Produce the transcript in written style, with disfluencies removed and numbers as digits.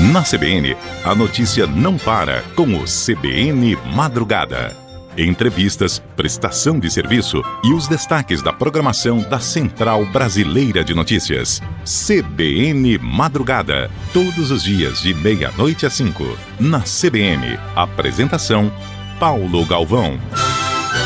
Na CBN, a notícia não para com o CBN Madrugada. Entrevistas, prestação de serviço e os destaques da programação da Central Brasileira de Notícias. CBN Madrugada, todos os dias de 00:30 às 5. Na CBN, apresentação Paulo Galvão.